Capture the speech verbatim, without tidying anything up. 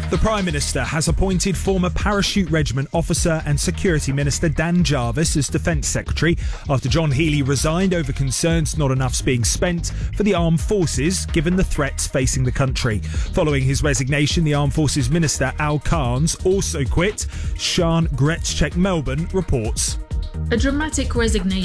The Prime Minister has appointed former Parachute Regiment officer and Security Minister Dan Jarvis as Defence Secretary after John Healey resigned over concerns not enough's being spent for the armed forces given the threats facing the country. Following his resignation, the Armed Forces Minister Al Carnes also quit. Sian Gretzchek Melbourne reports. A dramatic resignation